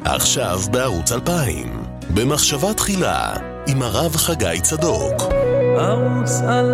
עכשיו בערוץ 2000, במחשבה תחילה, עם הרב חגי צדוק. ערוץ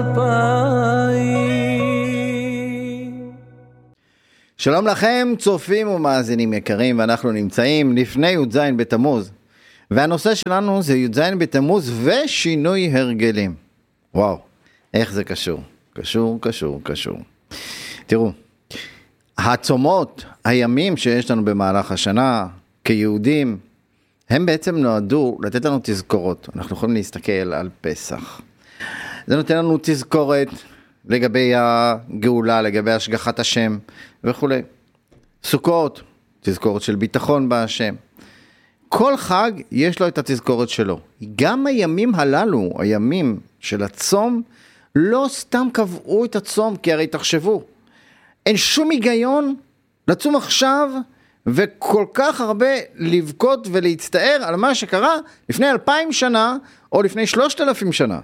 2000. שלום לכם, צופים ומאזינים יקרים, ואנחנו נמצאים לפני י"ז בתמוז, והנושא שלנו זה י"ז בתמוז ושינוי הרגלים. וואו, איך זה קשור? קשור. תראו, הצומות, הימים שיש לנו במהלך השנה, כיהודים, הם בעצם נועדו לתת לנו תזכורות. אנחנו יכולים להסתכל על פסח. זה נותן לנו תזכורת לגבי הגאולה, לגבי השגחת השם וכו'. סוכות, תזכורת של ביטחון בהשם. כל חג יש לו את התזכורת שלו. גם הימים הללו, הימים של הצום, לא סתם קבעו את הצום, כי הרי תחשבו, אין שום היגיון לצום עכשיו וכל כך הרבה לבכות ולהצטער על מה שקרה לפני 2000 שנה או לפני 3000 שנה.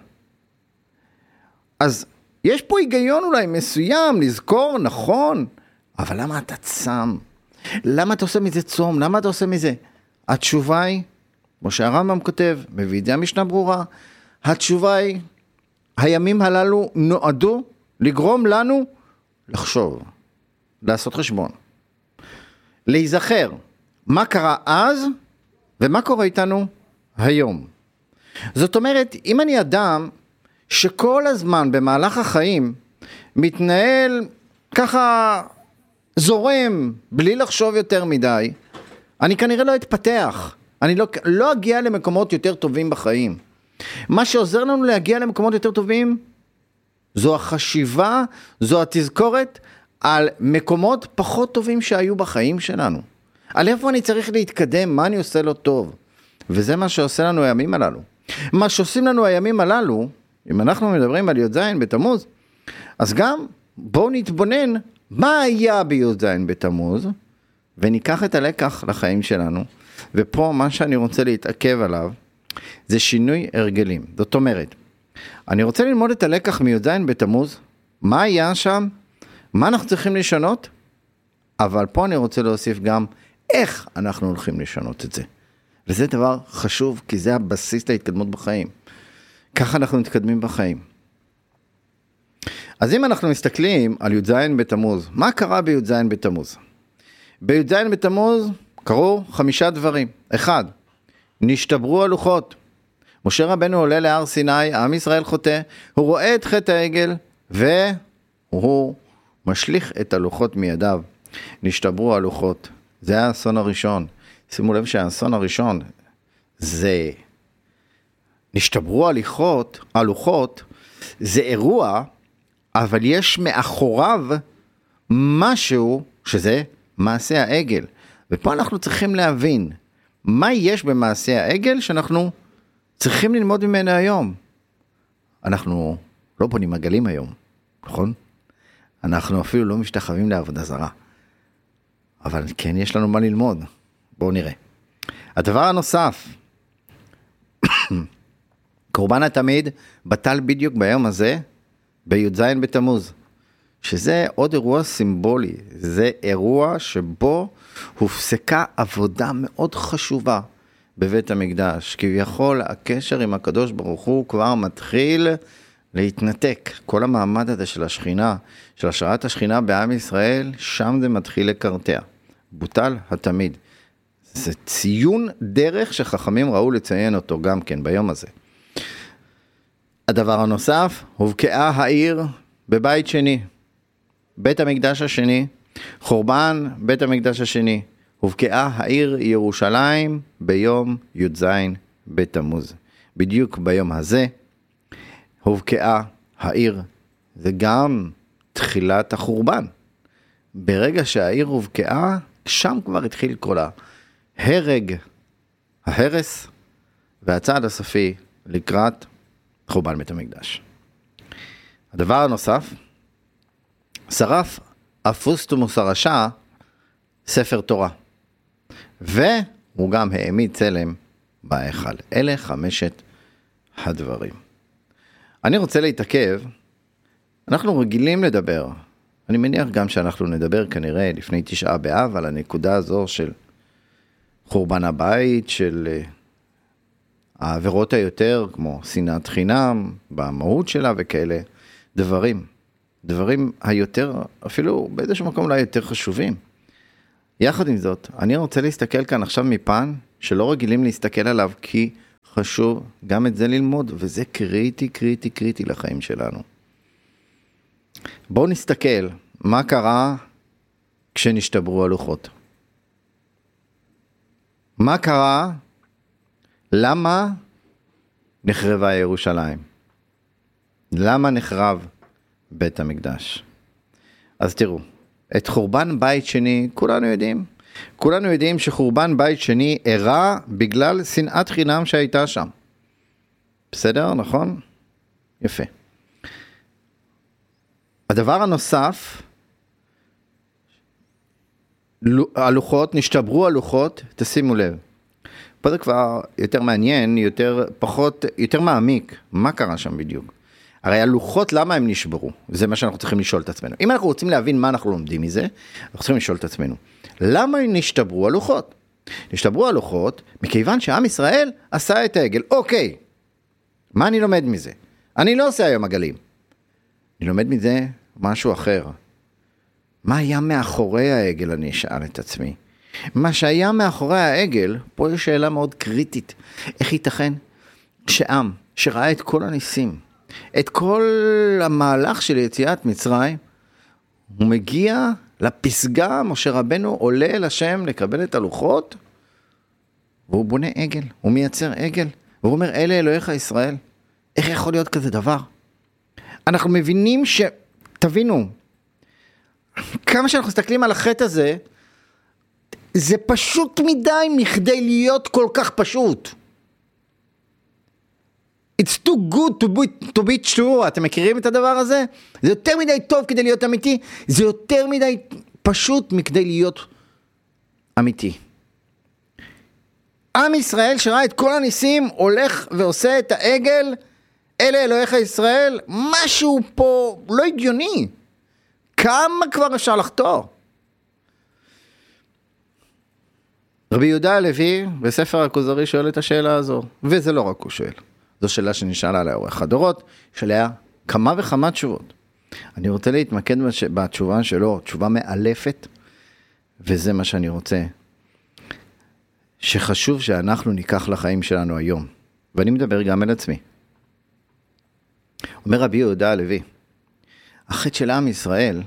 אז יש פה היגיון אולי מסוים, לזכור, נכון, אבל למה אתה צם? למה אתה עושה מזה צום? למה אתה עושה מזה? התשובה היא, כמו שהרמב"ם כותב, מביא את זה המשנה ברורה, התשובה היא, הימים הללו נועדו לגרום לנו לחשוב, לעשות חשבון, להיזכר מה קרה אז ומה קורה איתנו היום. זאת אומרת, אם אני אדם שכל הזמן במהלך החיים מתנהל ככה זורם בלי לחשוב יותר מדי, אני כנראה לא אתפתח, אני לא אגיע למקומות יותר טובים בחיים. מה שעוזר לנו להגיע למקומות יותר טובים זו החשיבה, זו התזכורת על מקומות פחות טובים שהיו בחיים שלנו. על איפה אני צריך להתקדם, מה אני עושה לו טוב. וזה מה שעושה לנו הימים הללו. מה שעושים לנו הימים הללו, אם אנחנו מדברים על י"ז בתמוז, אז גם בואו נתבונן מה היה בי"ז בתמוז, וניקח את הלקח לחיים שלנו. ופה מה שאני רוצה להתעכב עליו, זה שינוי הרגלים. זאת אומרת, אני רוצה ללמוד את הלקח מי"ז בתמוז, מה היה שם, מה אנחנו צריכים לשנות, אבל פה אני רוצה להוסיף גם איך אנחנו הולכים לשנות את זה. וזה דבר חשוב, כי זה הבסיס להתקדמות בחיים. ככה אנחנו מתקדמים בחיים. אז אם אנחנו מסתכלים על י"ז בתמוז, מה קרה בי"ז בתמוז? בי"ז בתמוז קרו 5 דברים. 1, נשתברו הלוחות. משה רבנו עולה להר סיני, עם ישראל חוטא, הוא רואה את חטא העגל, והוא משליך את הלוחות מידיו. נשתברו הלוחות. זה האסון הראשון. שימו לב שהאסון הראשון זה נשתברו הלוחות, זה אירוע, אבל יש מאחוריו משהו שזה מעשה העגל. ופה אנחנו צריכים להבין מה יש במעשה העגל שאנחנו צריכים ללמוד ממנו היום. אנחנו לא בונים עגלים היום, נכון? אנחנו אפילו לא משתחווים לעבודה זרה. אבל כן יש לנו מה ללמוד. בואו נראה. הדבר הנוסף, קורבן התמיד בטל בדיוק ביום הזה, בי"ז בתמוז. שזה עוד אירוע סימבולי. זה אירוע שבו הופסקה עבודה מאוד חשובה בבית המקדש. כביכול הקשר עם הקדוש ברוך הוא כבר מתחיל להתנתק. כל המעמד הזה של השכינה, של השראת השכינה בעם ישראל, שם זה מתחיל לקרטע. בוטל התמיד. זה ציון דרך שחכמים ראו לציין אותו גם כן ביום הזה. הדבר הנוסף, הובקעה העיר בבית שני. בית המקדש השני, חורבן בית המקדש השני. הובקעה העיר ירושלים ביום י"ז בתמוז. בדיוק ביום הזה הובקעה העיר. זה גם תחילת החורבן. ברגע שהעיר הובקעה, שם כבר התחיל כל ההרס והצעד הסופי לקראת חורבן בית המקדש. הדבר הנוסף, שרף אפוסטומוס הרשע ספר תורה, והוא גם העמיד צלם בהיכל. אלה 5 הדברים. אני רוצה להתעכב, אנחנו רגילים לדבר, אני מניח גם שאנחנו נדבר כנראה לפני 9 באב על הנקודה הזו של חורבן הבית, של העבירות היותר, כמו שנאת חינם, במהות שלה וכאלה, דברים היותר, אפילו באיזשהו מקום אולי יותר חשובים. יחד עם זאת, אני רוצה להסתכל כאן עכשיו מפן, שלא רגילים להסתכל עליו, כי חשוב גם את זה ללמוד, וזה קריטי לחיים שלנו. בואו נסתכל מה קרה כשנשתברו הלוחות. מה קרה? למה נחרבה ירושלים? למה נחרב בית המקדש? אז תראו, את חורבן בית שני, כולנו יודעים שחורבן בית שני אירע בגלל שנאת חינם שהייתה שם. בסדר, נכון? יפה. הדבר הנוסף, הלוחות, נשתברו הלוחות, תשימו לב. פה זה כבר יותר מעניין, יותר מעמיק. מה קרה שם בדיוק? הרי הלוחות, למה הם נשברו? זה מה שאנחנו צריכים לשאול את עצמנו. אם אנחנו רוצים להבין מה אנחנו לומדים מזה, אנחנו צריכים לשאול את עצמנו. למה נשתברו הלוחות? נשתברו הלוחות מכיוון שעם ישראל עשה את העגל. אוקיי, מה אני לומד מזה? אני לא עושה היום עגלים. אני לומד מזה משהו אחר. מה היה מאחורי העגל, אני אשאל את עצמי. מה שהיה מאחורי העגל, פה יש שאלה מאוד קריטית. איך ייתכן שעם שראה את כל הניסים, את כל המהלך של יציאת מצרים, הוא מגיע לפסגה, משה רבנו עולה אל השם לקבל את הלוחות, והוא בונה עגל, הוא מייצר עגל, והוא אומר, אלה אלוהיך ישראל. איך יכול להיות כזה דבר? אנחנו מבינים תבינו, כמה שאנחנו מסתכלים על החטא הזה, זה פשוט מדי מכדי להיות כל כך פשוט. It's too good to be true. אתם מכירים את הדבר הזה? זה יותר מדי טוב כדי להיות אמיתי, זה יותר מדי פשוט מכדי להיות אמיתי. עם ישראל שראה את כל הניסים, הולך ועושה את העגל, אלה אלוהיך ישראל, משהו פה לא הגיוני. כמה כבר אפשר לחתור? רבי יהודה הלוי בספר הכוזרי שואל את השאלה הזו, וזה לא רק הוא שואל. זו שאלה שנשאלה לאורך הדורות, שאלה כמה וכמה תשובות. אני רוצה להתמקד בתשובה שלו, תשובה מאלפת, וזה מה שאני רוצה. שחשוב שאנחנו ניקח לחיים שלנו היום, ואני מדבר גם על עצמי. אומר רבי יהודה הלוי, החטא של עם ישראל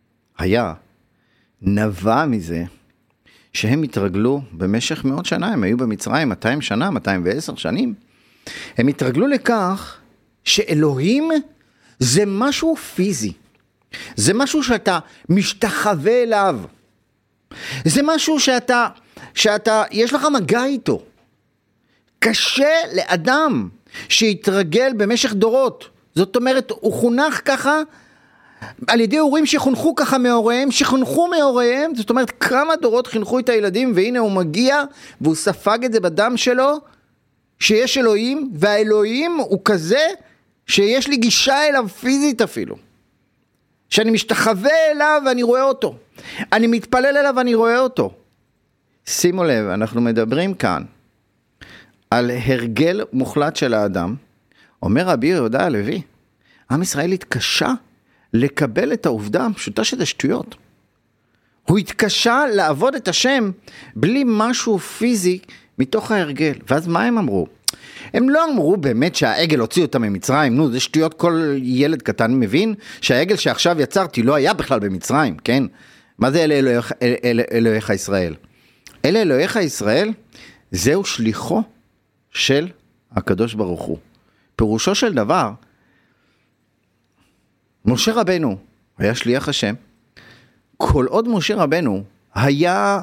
נבע מזה, שהם התרגלו במשך מאות שנה, הם היו במצרים 200 שנה, 210 שנים, הם התרגלו לכך שאלוהים זה משהו פיזי, זה משהו שאתה משתחווה אליו, זה משהו שאתה יש לך מגע איתו. קשה לאדם שהתרגל במשך דורות, זאת אומרת הוא חונך ככה, על ידי הורים שחונכו ככה מהוריהם, זאת אומרת כמה דורות חינכו את הילדים, והנה הוא מגיע והוא ספג את זה בדם שלו, שיש אלוהים, והאלוהים הוא כזה שיש לי גישה אליו פיזית אפילו, שאני משתחווה אליו ואני רואה אותו, אני מתפלל אליו ואני רואה אותו. שימו לב, אנחנו מדברים כאן על הרגל מוחלט של האדם. אומר רבי יהודה הלוי, עם ישראל התקשה לקבל את העובדה הפשוטה שזה שטויות. הוא התקשה לעבוד את השם בלי משהו פיזי מתוך ההרגל. ואז מה הם אמרו? הם לא אמרו באמת שהעגל הוציא אותם ממצרים. נו, זה שטויות, כל ילד קטן מבין שהעגל שעכשיו יצרתי לא היה בכלל במצרים, כן? מה זה אלה אלוהיך ישראל? אלה אלוהיך ישראל, זהו שליחו של הקדוש ברוך הוא. פירושו של דבר, משה רבנו היה שליח השם, כל עוד משה רבנו היה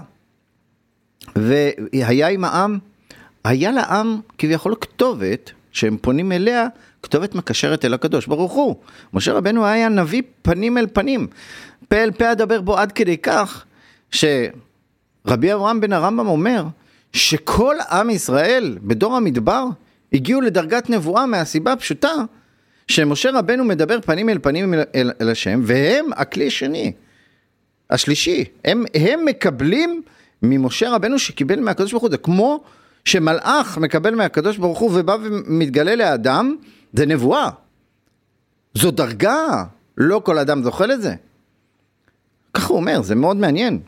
עם העם, היה לעם כביכול כתובת שהם פונים אליה, כתובת מקשרת אל הקדוש ברוך הוא. משה רבנו היה נביא פנים אל פנים, פה אל פה אדבר בו, עד כדי כך שרבי אברהם בן הרמב"ם אומר שכל עם ישראל בדור המדבר הגיעו לדרגת נבואה מהסיבה הפשוטה שמשה רבנו מדבר פנים אל פנים אל השם, והם הכלי השלישי, הם מקבלים ממשה רבנו שקיבל מהקדוש ברוך הוא, זה כמו שמלאך מקבל מהקדוש ברוך הוא ובא ומתגלה לאדם, זה נבואה. זו דרגה, לא כל אדם זוכה לזה. ככה הוא אומר, זה מאוד מעניין.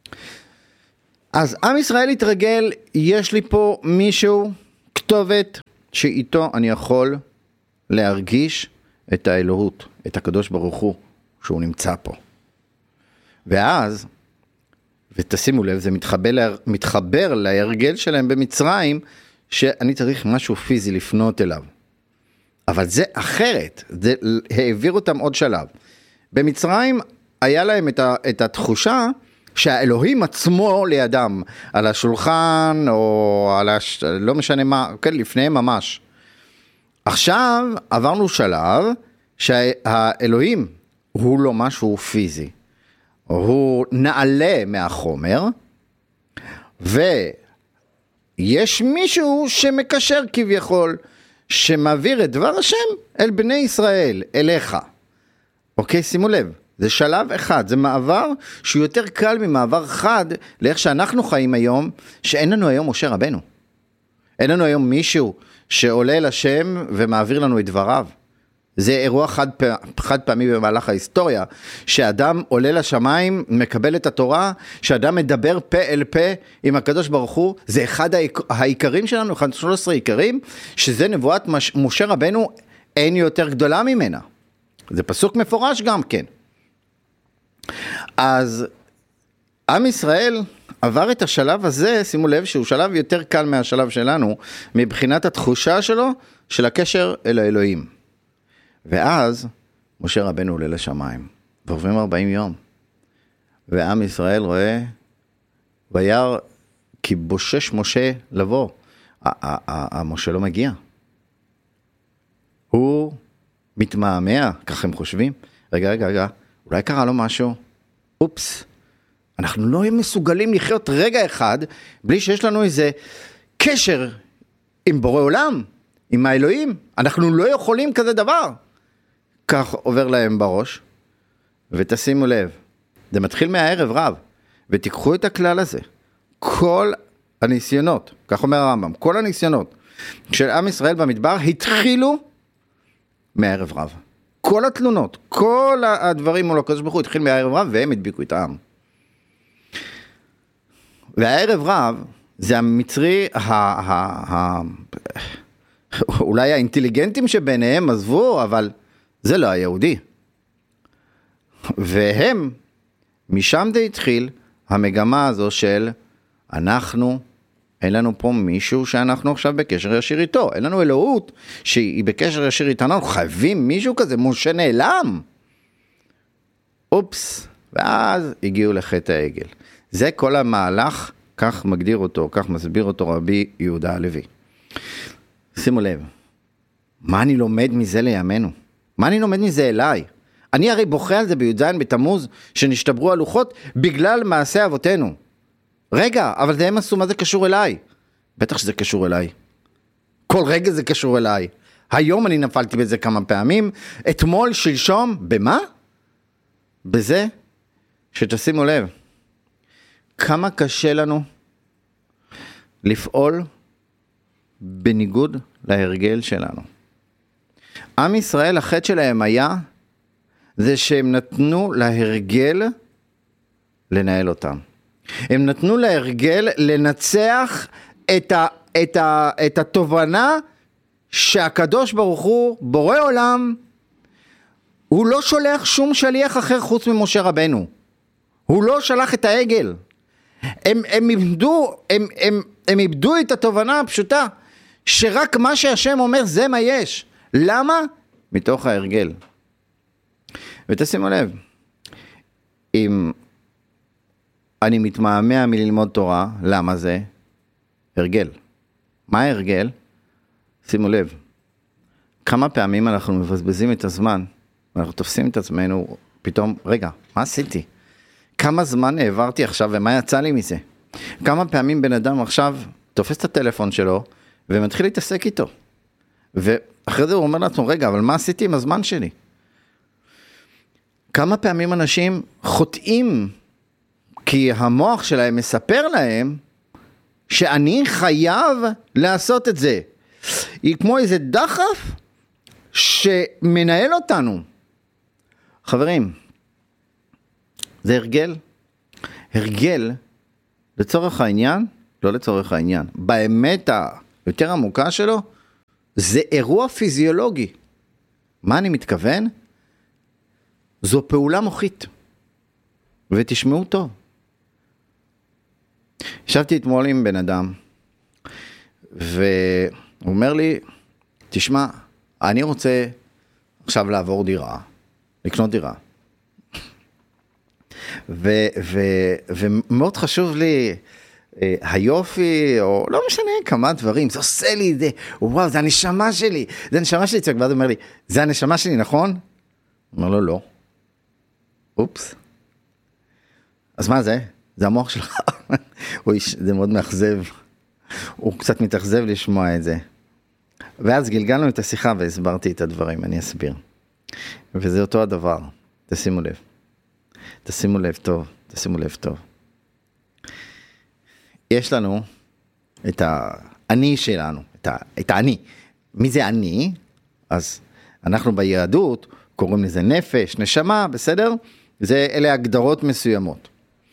אז עם ישראל התרגל, יש לי פה מישהו, כתובת, שאיתו אני יכול להרגיש את האלוהות, את הקדוש ברוך הוא, שהוא נמצא פה. ואז, ותשימו לב, זה מתחבר להרגל שלהם במצרים, שאני צריך משהו פיזי לפנות אליו. אבל זה אחרת, זה העביר אותם עוד שלב. במצרים היה להם את התחושה שהאלוהים עצמו לידם, על השולחן או לא משנה מה, כן, לפניהם ממש. עכשיו עברנו שלב שהאלוהים הוא לא משהו פיזי, הוא נעלה מהחומר, ויש מישהו שמקשר כביכול, שמעביר את דבר השם אל בני ישראל, אליך. אוקיי, שימו לב, זה שלב אחד, זה מעבר שהוא יותר קל ממעבר חד, לאיך שאנחנו חיים היום, שאין לנו היום משה רבנו. אין לנו היום מישהו שעולה לשם ומעביר לנו את דבריו. זה אירוע חד פעמי במהלך ההיסטוריה, שאדם עולה לשמיים, מקבל את התורה, שאדם מדבר פה אל פה עם הקדוש ברוך הוא, זה אחד העיקרים שלנו, 13 עיקרים, שזה נבואת משה רבנו, אין יותר גדולה ממנה. זה פסוק מפורש גם כן. אז עם ישראל עבר את השלב הזה, שימו לב שהוא שלב יותר קל מהשלב שלנו, מבחינת התחושה שלו, של הקשר אל האלוהים. ואז משה רבנו עולה לשמיים, ועוברים 40 יום, ועם ישראל רואה, וירא כי בושש משה לבוא, המשה לא מגיע, הוא מתמהמה, כך הם חושבים, רגע, אולי קרה לו משהו, אופס, אנחנו לא מסוגלים לחיות רגע אחד, בלי שיש לנו איזה קשר עם בורא עולם, עם האלוהים, אנחנו לא יכולים כזה דבר, כך עובר להם בראש, ותשימו לב, זה מתחיל מהערב רב, ותיקחו את הכלל הזה, כל הניסיונות, כך אומר הרמב"ם, כל הניסיונות של עם ישראל במדבר התחילו מהערב רב. כל התלונות, כל הדברים מול הקדוש ברוך הוא התחיל מהערב רב, והם הדביקו את העם. והערב רב זה המצרי, אולי האינטליגנטים שביניהם עזבו, אבל זה לא היהודי. והם, משם זה התחיל המגמה הזו של אנחנו, אין לנו פה מישהו שאנחנו עכשיו בקשר ישיר איתו, אין לנו אלוהות שהיא בקשר ישיר איתנו, אנחנו חייבים מישהו כזה, משה נעלם. אופס, ואז הגיעו לחטא העגל. זה כל המהלך, כך מגדיר אותו, כך מסביר אותו רבי יהודה הלוי. שימו לב, מה אני לומד מזה לימינו? מה אני לומד מזה אליי? אני הרי בוכה על זה בי"ז בתמוז, שנשתברו הלוחות בגלל מעשה אבותינו. רגע, אבל זה הם עשו, מה זה קשור אליי? בטח שזה קשור אליי. כל רגע זה קשור אליי. היום אני נפלתי בזה כמה פעמים, אתמול, שלשום, במה? בזה שתשימו לב, כמה קשה לנו לפעול בניגוד להרגל שלנו. עם ישראל, החטא שלהם היה, זה שהם נתנו להרגל לנהל אותם. הם נתנו להרגל לנצח את התובנה שהקדוש ברוך הוא, בורא עולם, הוא לא שולח שום שליח אחר חוץ ממשה רבנו. הוא לא שלח את העגל. הם איבדו את התובנה הפשוטה, שרק מה שהשם אומר זה מה יש. למה? מתוך ההרגל. ותשימו לב, אם אני מתמהמה מללמוד תורה, למה זה? הרגל. מה ההרגל? שימו לב, כמה פעמים אנחנו מבזבזים את הזמן, ואנחנו תופסים את עצמנו, פתאום, רגע, מה עשיתי? כמה זמן העברתי עכשיו, ומה יצא לי מזה? כמה פעמים בן אדם עכשיו תופס את הטלפון שלו, ומתחיל להתעסק איתו. ואחרי זה הוא אומר לעצמו, רגע, אבל מה עשיתי עם הזמן שלי? כמה פעמים אנשים חוטאים כי המוח שלהם מספר להם שאני חייב לעשות את זה. היא כמו איזה דחף שמנהל אותנו. חברים, זה הרגל. הרגל, לצורך העניין, לא לצורך העניין, באמת היותר עמוקה שלו, זה אירוע פיזיולוגי. מה אני מתכוון? זו פעולה מוחית. ותשמעו טוב. ישבתי אתמול עם בן אדם, והוא אומר לי, תשמע, אני רוצה עכשיו לעבור דירה, לקנות דירה. ומאוד חשוב לי היופי, או לא משנה, כמה דברים, זה עושה לי את זה, וואו, זה הנשמה שלי, זה הנשמה שלי, ואז הוא אומר לי, זה הנשמה שלי, נכון? הוא אומר לו, לא. אופס. אז מה זה? זה המוח שלך. זה מאוד מאכזב. הוא קצת מתאכזב לשמוע את זה. ואז גלגלנו את השיחה והסברתי את הדברים, אני אסביר. וזה אותו הדבר. תשימו לב. תשימו לב טוב. תשימו לב טוב. יש לנו את האני שלנו, את האני. מי זה אני? אז אנחנו ביהדות קוראים לזה נפש, נשמה, בסדר? אלה הגדרות מסוימות.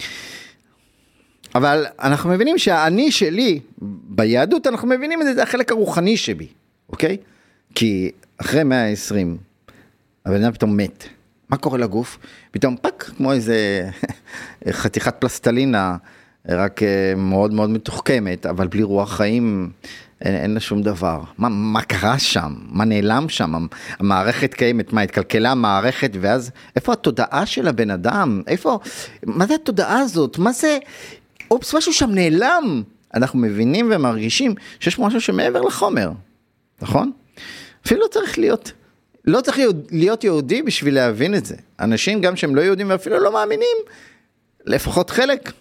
אבל אנחנו מבינים שהאני שלי, ביהדות אנחנו מבינים את זה, זה החלק הרוחני שבי, אוקיי? כי אחרי 120, הבן אדם פתאום מת. מה קורה לגוף? פתאום פק, כמו איזה חתיכת פלסטלינה, רק מאוד מאוד מתוחכמת, אבל בלי רוח חיים, אין לה שום דבר. מה קרה שם? מה נעלם שם? המערכת קיימת, מה התקלקלה המערכת, ואז איפה התודעה של הבן אדם? מה זה התודעה הזאת? מה זה? אופס, משהו שם נעלם. אנחנו מבינים ומרגישים שיש משהו שמעבר לחומר. נכון? אפילו לא צריך להיות יהודי בשביל להבין את זה. אנשים גם שהם לא יהודים ואפילו לא מאמינים, לפחות חלק,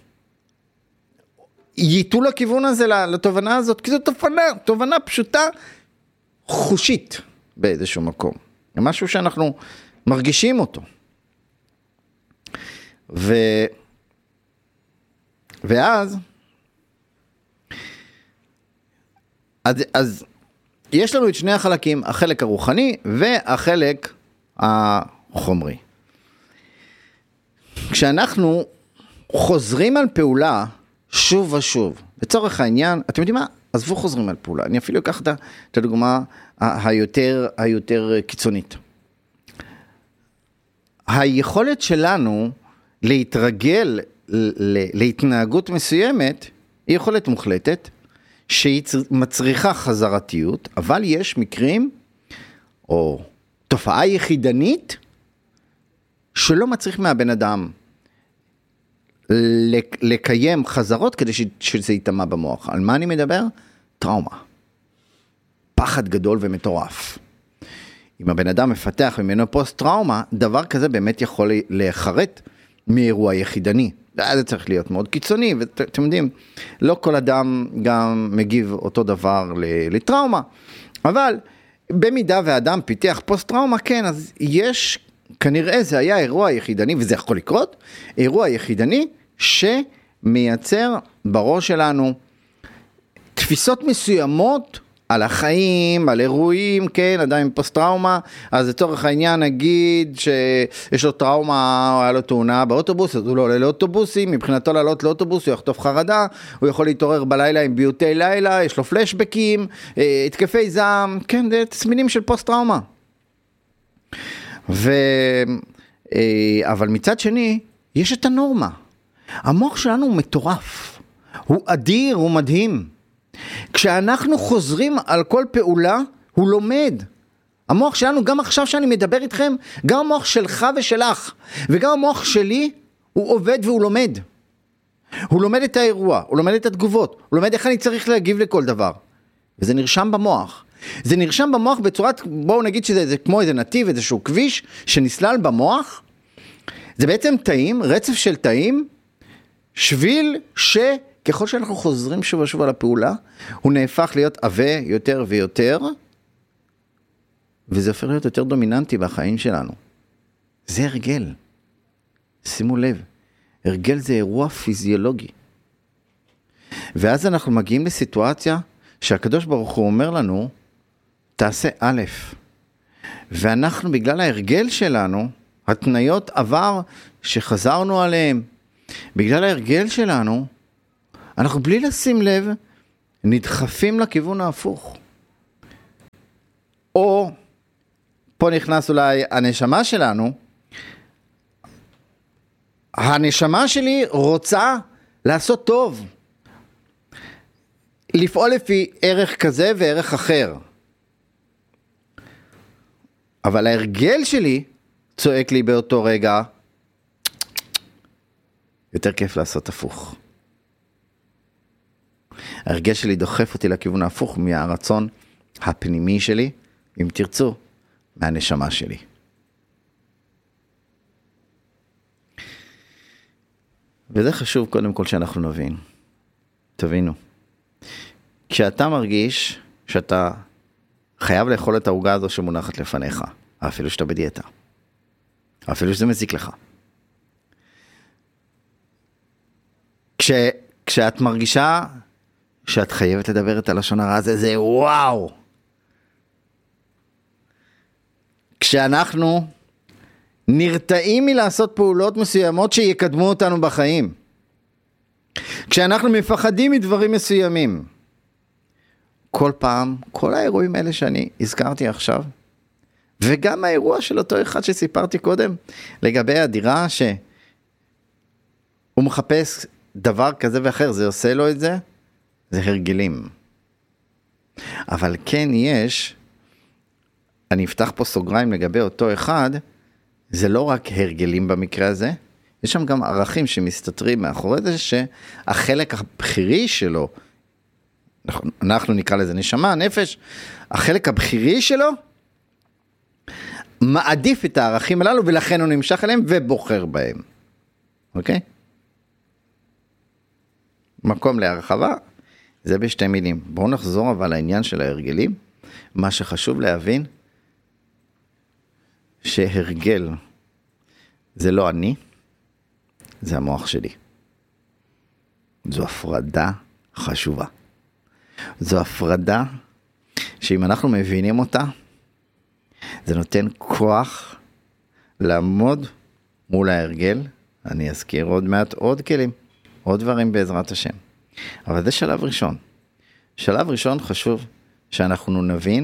ייתו לכיוון הזה, לתובנה הזאת, כי זו תובנה פשוטה, חושית באיזשהו מקום. זה משהו שאנחנו מרגישים אותו. ואז, אז יש לנו את שני החלקים, החלק הרוחני והחלק החומרי. כשאנחנו חוזרים על פעולה שוב ושוב, לצורך העניין, אתם יודעים מה? עזבו חוזרים על פעולה. אני אפילו אקח את הדוגמה היותר קיצונית. היכולת שלנו להתרגל להתנהגות מסוימת, היא יכולת מוחלטת, שהיא מצריכה חזרתיות, אבל יש מקרים, או תופעה יחידנית, שלא מצריך מהבן אדם לקיים חזרות כדי שזה יתאמה במוח. על מה אני מדבר? טראומה. פחד גדול ומטורף. אם הבן אדם מפתח ממנו פוסט טראומה, דבר כזה באמת יכול להיחרט מאירוע יחידני. זה צריך להיות מאוד קיצוני, ואתם יודעים, לא כל אדם גם מגיב אותו דבר לטראומה, אבל במידה ואדם פיתח פוסט טראומה, כן, אז יש, כנראה זה היה אירוע יחידני, וזה יכול לקרות, אירוע יחידני שמייצר בראש שלנו תפיסות מסוימות על החיים, על אירועים, כן, עדיין עם פוסט-טראומה, אז לצורך העניין נגיד שיש לו טראומה, היה לו תאונה באוטובוס, אז הוא לא עולה לאוטובוסים, מבחינתו לעלות לאוטובוס, הוא יחטוף חרדה, הוא יכול להתעורר בלילה עם ביוטי לילה, יש לו פלשבקים, התקפי זעם, כן, זה תסמינים של פוסט-טראומה. אבל מצד שני, יש את הנורמה. המוח שלנו הוא מטורף, הוא אדיר, הוא מדהים. כשאנחנו חוזרים על כל פעולה, הוא לומד. המוח שלנו, גם עכשיו שאני מדבר איתכם, גם המוח שלך ושלך, וגם המוח שלי, הוא עובד והוא לומד. הוא לומד את האירוע, הוא לומד את התגובות, הוא לומד איך אני צריך להגיב לכל דבר. וזה נרשם במוח. זה נרשם במוח בצורת, בואו נגיד שזה כמו איזה נתיב, איזשהו כביש, שנסלל במוח. זה בעצם תאים, רצף של תאים, שביל ככל שאנחנו חוזרים שוב ושוב על הפעולה, הוא נהפך להיות עבה יותר ויותר, וזה הופך להיות יותר דומיננטי בחיים שלנו. זה הרגל. שימו לב. הרגל זה אירוע פיזיולוגי. ואז אנחנו מגיעים לסיטואציה שהקדוש ברוך הוא אומר לנו, תעשה א', ואנחנו בגלל ההרגל שלנו, התניות עבר שחזרנו עליהם, בגלל ההרגל שלנו, אנחנו בלי לשים לב, נדחפים לכיוון ההפוך. או, פה נכנס אולי הנשמה שלנו, הנשמה שלי רוצה לעשות טוב, לפעול לפי ערך כזה וערך אחר. אבל ההרגל שלי צועק לי באותו רגע, יותר כיף לעשות הפוך. ההרגל שלי דוחף אותי לכיוון ההפוך מהרצון הפנימי שלי, אם תרצו, מהנשמה שלי. וזה חשוב קודם כל שאנחנו נבין. תבינו. כשאתה מרגיש שאתה חייב לאכול את העוגה הזו שמונחת לפניך, אפילו שאתה בדיאטה, אפילו שזה מזיק לך. כשאת מרגישה שאת חייבת לדבר את הלשון הרע הזה, זה וואו. כשאנחנו נרתעים מלעשות פעולות מסוימות שיקדמו אותנו בחיים. כשאנחנו מפחדים מדברים מסוימים. כל פעם, כל האירועים האלה שאני הזכרתי עכשיו, וגם האירוע של אותו אחד שסיפרתי קודם, לגבי הדירה שהוא מחפש דבר כזה ואחר, זה עושה לו את זה, זה הרגלים. אבל כן יש, אני אפתח פה סוגריים לגבי אותו אחד, זה לא רק הרגלים במקרה הזה, יש שם גם ערכים שמסתתרים מאחורי זה, שהחלק הבחירי שלו, אנחנו נקרא לזה נשמה, נפש, החלק הבחירי שלו, מעדיף את הערכים הללו, ולכן הוא נמשך אליהם ובוחר בהם. אוקיי? מקום להרחבה, זה בשתי מילים. בואו נחזור אבל לעניין של ההרגלים. מה שחשוב להבין, שהרגל זה לא אני, זה המוח שלי. זו הפרדה חשובה. זו הפרדה שאם אנחנו מבינים אותה, זה נותן כוח לעמוד מול ההרגל. אני אזכיר עוד מעט עוד כלים, עוד דברים בעזרת השם. אבל זה שלב ראשון. שלב ראשון חשוב שאנחנו נבין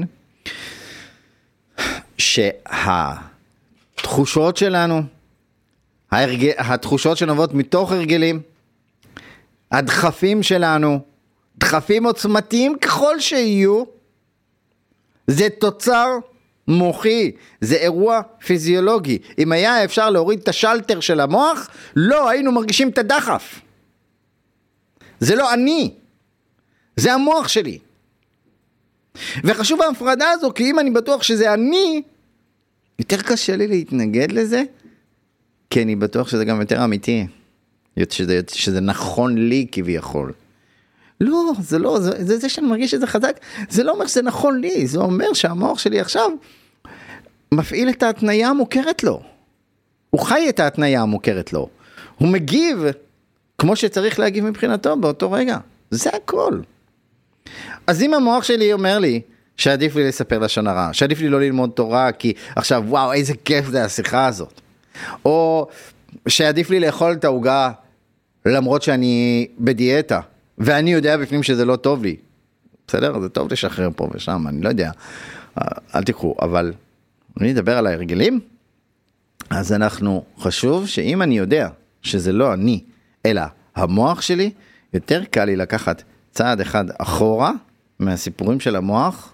שהתחושות שלנו, התחושות שנובעות מתוך הרגלים, הדחפים שלנו, דחפים עוצמתיים ככל שיהיו, זה תוצר מוחי, זה אירוע פיזיולוגי. אם היה אפשר להוריד את השלטר של המוח, לא היינו מרגישים את הדחף. זה לא אני, זה המוח שלי. וחשוב ההפרדה הזו, כי אם אני בטוח שזה אני, יותר קשה לי להתנגד לזה, כי אני בטוח שזה גם יותר אמיתי, שזה נכון לי כביכול. לא, זה לא, זה שאני מרגיש שזה חזק, זה לא אומר שזה נכון לי, זה אומר שהמוח שלי עכשיו מפעיל את ההתניה המוכרת לו. הוא חי את ההתניה המוכרת לו. הוא מגיב כמו שצריך להגיב מבחינתו באותו רגע. זה הכל. אז אם המוח שלי אומר לי שעדיף לי לספר לשון הרע, שעדיף לי לא ללמוד תורה, כי עכשיו וואו איזה כיף זה השיחה הזאת. או שעדיף לי לאכול את העוגה למרות שאני בדיאטה, ואני יודע בפנים שזה לא טוב לי. בסדר? זה טוב לשחרר פה ושם, אני לא יודע. אל תקחו, אבל אני אדבר על ההרגלים. אז אנחנו חשוב שאם אני יודע שזה לא אני, אלא המוח שלי, יותר קל לי לקחת צעד אחד אחורה מהסיפורים של המוח,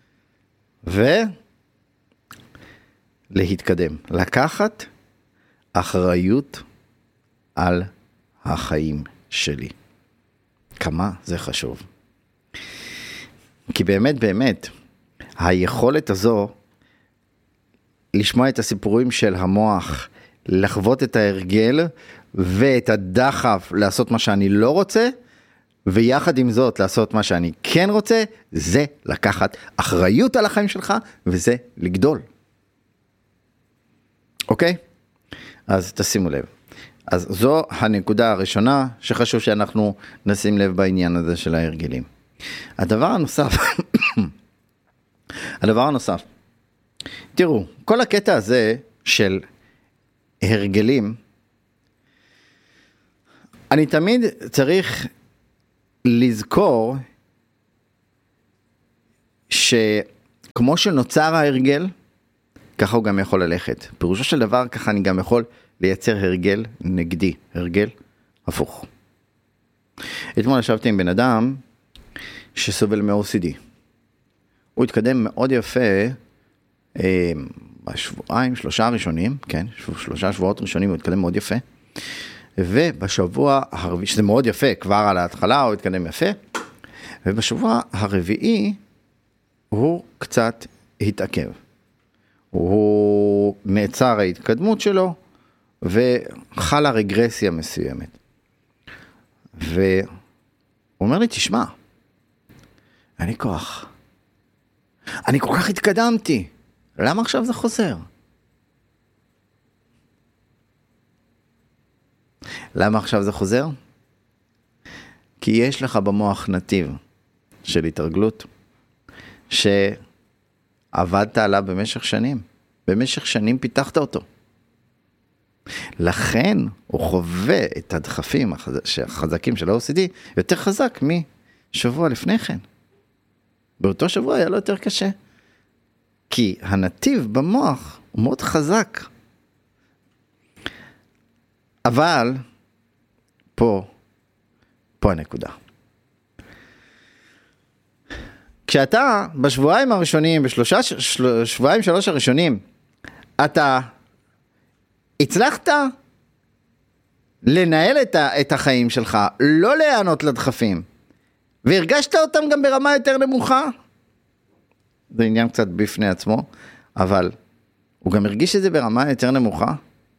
ולהתקדם. לקחת אחריות על החיים שלי. כמה זה חשוב. כי באמת, באמת, היכולת הזו, לשמוע את הסיפורים של המוח, לחוות את ההרגל, ואת הדחף לעשות מה שאני לא רוצה, ויחד עם זאת לעשות מה שאני כן רוצה, זה לקחת אחריות על החיים שלך, וזה לגדול. אוקיי? אז תשימו לב. אז זו הנקודה הראשונה שחשוב שאנחנו נשים לב בעניין הזה של ההרגלים. הדבר הנוסף, תראו, כל הקטע הזה של הרגלים, אני תמיד צריך לזכור שכמו שנוצר ההרגל, ככה הוא גם יכול ללכת. פירושו של דבר, ככה אני גם יכול לייצר הרגל נגדי, הרגל הפוך. אתמול ישבתי עם בן אדם שסובל מ-OCD. הוא התקדם מאוד יפה בשבועיים, 3 ראשונים, כן, 3 שבועות ראשונים הוא התקדם מאוד יפה. ובשבוע הרביעי, שזה מאוד יפה, כבר על ההתחלה הוא התקדם יפה, ובשבוע הרביעי הוא קצת התעכב. הוא נעצר ההתקדמות שלו, וחלה רגרסיה מסוימת. והוא אומר לי, תשמע, אני כוח. אני כל כך התקדמתי. למה עכשיו זה חוזר? למה עכשיו זה חוזר? כי יש לך במוח נתיב של התרגלות, שעבדת עליו במשך שנים. במשך שנים פיתחת אותו. לכן הוא חווה את הדחפים החזקים של ה-OCD יותר חזק משבוע לפני כן. באותו שבוע היה לו יותר קשה. כי הנתיב במוח הוא מאוד חזק. אבל פה הנקודה. כשאתה בשבועיים הראשונים, בשבועיים 3 הראשונים, אתה הצלחת לנהל את החיים שלך, לא להיענות לדחפים, והרגשת אותם גם ברמה יותר נמוכה, זה עניין קצת בפני עצמו, אבל הוא גם הרגיש את זה ברמה יותר נמוכה.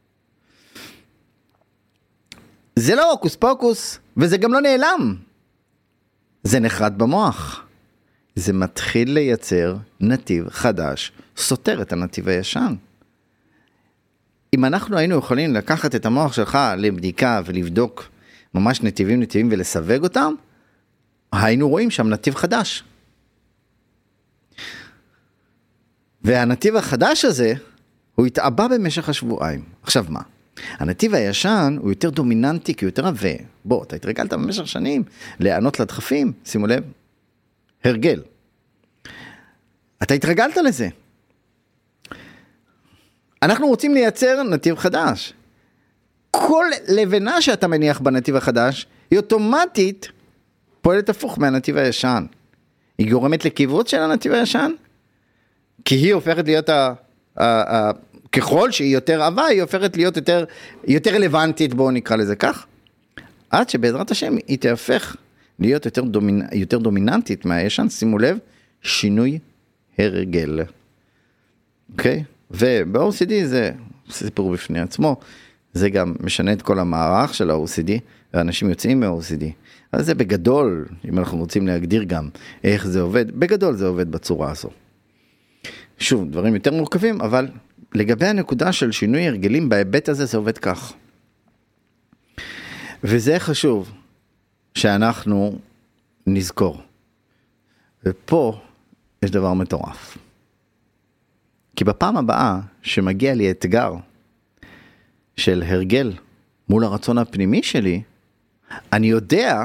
זה לא הוקוס פוקוס, וזה גם לא נעלם. זה נחרט במוח. זה מתחיל לייצר נתיב חדש, סותר את הנתיב הישן. אם אנחנו היינו יכולים לקחת את המוח שלך לבדיקה ולבדוק ממש נתיבים ולסווג אותם, היינו רואים שם נתיב חדש. והנתיב החדש הזה, הוא התעבה במשך השבועיים. עכשיו מה? הנתיב הישן הוא יותר דומיננטי, כי הוא יותר עבה. בוא, אתה התרגלת במשך שנים להיענות לדחפים, שימו לב, הרגל. אתה התרגלת לזה. אנחנו רוצים לייצר נתיב חדש. כל לבנה שאתה מניח בנתיב החדש, היא אוטומטית פועלת הפוך מהנתיב הישן. היא גורמת לקיבוץ של הנתיב הישן, כי היא הופכת להיות ככל שהיא יותר עבה, היא הופכת להיות יותר רלוונטית, בואו נקרא לזה כך, עד שבעזרת השם היא תהפך להיות יותר דומיננטית מהישן. שימו לב, שינוי הרגל. אוקיי? וב-OCD זה סיפור בפני עצמו, זה גם משנה את כל המערך של ה-OCD, ואנשים יוצאים מה-OCD. אז זה בגדול, אם אנחנו רוצים להגדיר גם איך זה עובד, בגדול זה עובד בצורה הזו. שוב, דברים יותר מורכבים, אבל לגבי הנקודה של שינוי הרגלים, בהיבט הזה זה עובד כך. וזה חשוב שאנחנו נזכור. ופה יש דבר מטורף. כי בפעם הבאה שמגיע לי אתגר של הרגל מול הרצון הפנימי שלי, אני יודע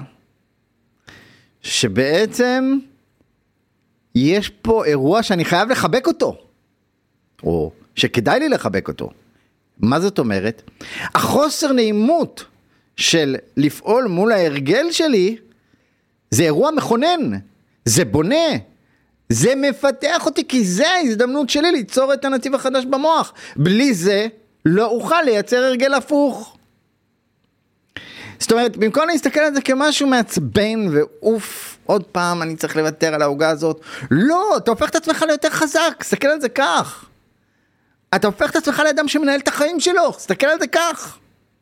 שבעצם יש פה אירוע שאני חייב לחבק אותו, או שכדאי לי לחבק אותו. מה זאת אומרת? החוסר נעימות של לפעול מול ההרגל שלי, זה אירוע מכונן, זה בונה, זה מפתח אותי, כי זה ההזדמנות שלי ליצור את הנתיב החדש במוח. בלי זה לא אוכל לייצר הרגל הפוך. זאת אומרת, במקום להסתכל על זה כמשהו מעצבן ואוף, עוד פעם אני צריך לוותר על ההוגה הזאת. לא, אתה הופך את עצמך ליותר חזק, תסתכל על זה כך. אתה הופך את עצמך לאדם שמנהל את החיים שלו, תסתכל על זה כך.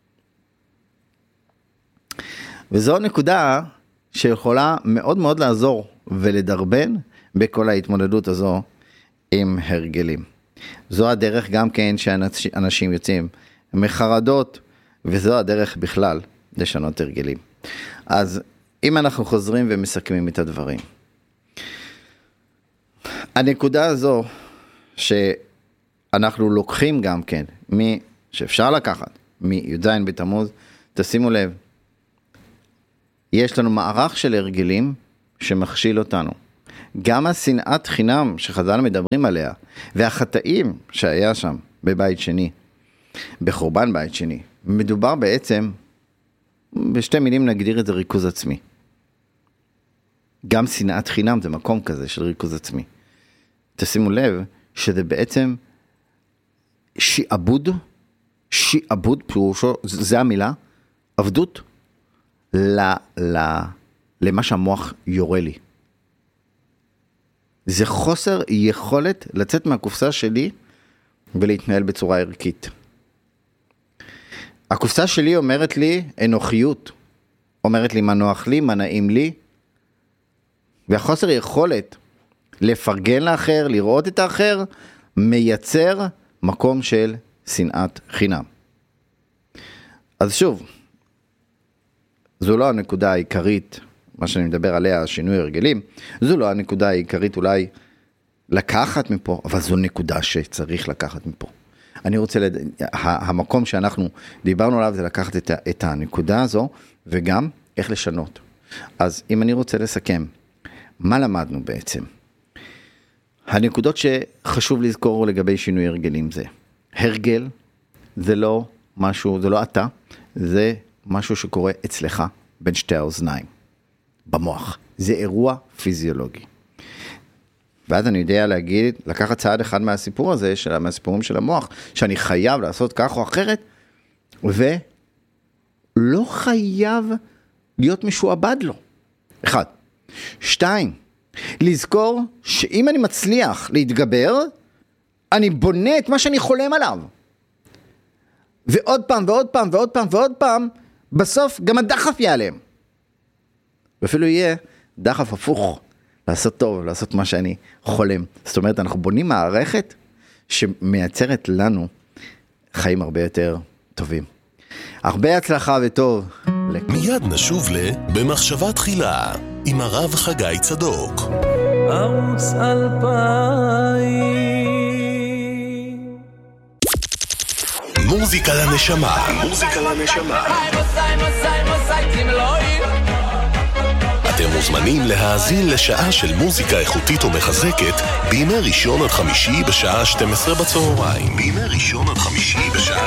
וזו נקודה שיכולה מאוד מאוד לעזור ולדרבן בכל ההתמודדות הזו עם הרגלים. זו הדרך גם כן שאנשים יוצאים מחרדות וזו הדרך בכלל לשנות הרגלים. אז אם אנחנו חוזרים ומסכמים את הדברים, הנקודה הזו שאנחנו לוקחים גם כן, שאפשר לקחת, מי"ז בתמוז, תשימו לב, יש לנו מערך של הרגלים שמכשיל אותנו. גם השנאת חינם שחז"ל מדברים עליה, והחטאים שהיה שם בבית שני, בחורבן בית שני, מדובר בעצם, בשתי מילים נגדיר את זה ריכוז עצמי. גם שנאת חינם זה מקום כזה של ריכוז עצמי. תשימו לב שזה בעצם שיעבוד, פירושו, זה המילה, עבדות, למה שהמוח יורה לי. זה חוסר יכולת לצאת מהקופסה שלי ולהתנהל בצורה ערכית. הקופסה שלי אומרת לי אנוכיות, אומרת לי מה נוח לי, מה נעים לי, והחוסר יכולת לפרגן לאחר, לראות את האחר, מייצר מקום של שנאת חינם. אז שוב, זו לא הנקודה העיקרית, מה שאני מדבר עליה, שינוי הרגלים, זו לא הנקודה העיקרית אולי לקחת מפה, אבל זו נקודה שצריך לקחת מפה. אני רוצה, המקום שאנחנו דיברנו עליו זה לקחת את הנקודה הזו, וגם איך לשנות. אז אם אני רוצה לסכם, מה למדנו בעצם? הנקודות שחשוב לזכור לגבי שינוי הרגלים זה, הרגל זה לא משהו, זה לא אתה, זה משהו שקורה אצלך בין שתי האוזניים, במוח. זה אירוע פיזיולוגי. ואז אני יודע להגיד, לקחת צעד אחד מהסיפור הזה, מהסיפורים של המוח, שאני חייב לעשות כך או אחרת, ולא חייב להיות משועבד לו. 1. 2. לזכור שאם אני מצליח להתגבר, אני בונה את מה שאני חולם עליו. ועוד פעם, ועוד פעם, ועוד פעם, ועוד פעם, בסוף גם הדחף ייעלם. ואפילו יהיה דחף הפוך, לעשות טוב, לעשות מה שאני חולם. זאת אומרת, אנחנו בונים מערכת שמייצרת לנו חיים הרבה יותר טובים. הרבה הצלחה וטוב. מיד נשוב במחשבה תחילה עם הרב חגי צדוק. ערוץ 2000. מוזיקה לנשמה. מוזיקה לנשמה. אתם מוזמנים להאזין לשעה של מוזיקה איכותית ומחזקת בימי ראשון עד חמישי בשעה 12 בצהריים. בימי ראשון עד חמישי בשעה